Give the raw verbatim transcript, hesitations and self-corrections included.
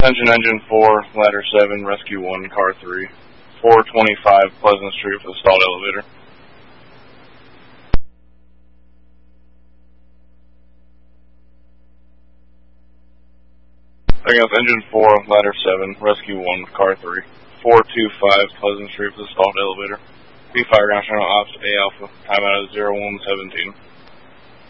Attention engine four, ladder seven, rescue one, car three. four twenty-five Pleasant Street for the stalled elevator. Bring up engine four, ladder seven, rescue one, car three. four twenty-five Pleasant Street for the stalled elevator. B fire ground channel ops A Alpha, time out of zero one seventeen.